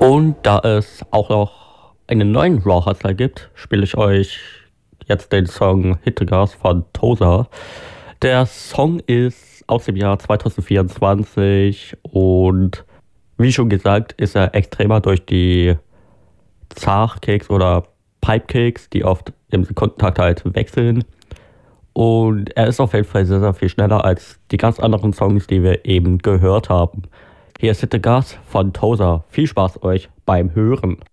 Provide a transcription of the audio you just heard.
Und da es auch noch einen neuen Raw-Hustler gibt, spiele ich euch jetzt den Song Hittegas von Tosa. Der Song ist aus dem Jahr 2024 und wie schon gesagt, ist er extremer durch die Zachkicks oder Pipekicks, die oft im Sekundentakt halt wechseln. Und er ist auf jeden Fall sehr, sehr viel schneller als die ganz anderen Songs, die wir eben gehört haben. Hier ist Hittegas von Tosa. Viel Spaß euch beim Hören.